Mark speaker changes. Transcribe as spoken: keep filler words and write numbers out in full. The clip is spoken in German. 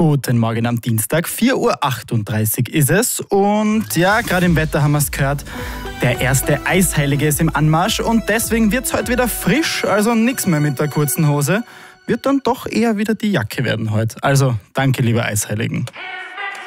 Speaker 1: Guten Morgen am Dienstag, vier Uhr achtunddreißig ist es und ja, gerade im Wetter haben wir es gehört, der erste Eisheilige ist im Anmarsch und deswegen wird es heute wieder frisch, also nichts mehr mit der kurzen Hose, wird dann doch eher wieder die Jacke werden heute. Also danke, liebe Eisheiligen.